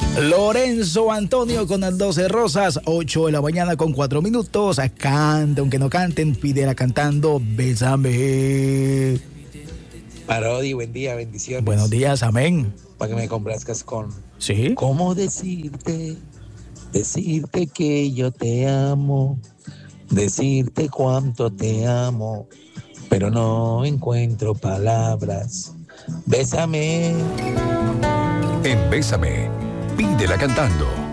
Lorenzo Antonio con las 12 rosas, 8 de la mañana con 4 minutos. Canta, aunque no canten, pídela cantando, bésame. Parodi, buen día, bendiciones. Buenos días, amén. Para que me complazcas con... ¿Sí? ¿Cómo decirte que yo te amo, decirte cuánto te amo, pero no encuentro palabras? Bésame. En Bésame, pídela cantando.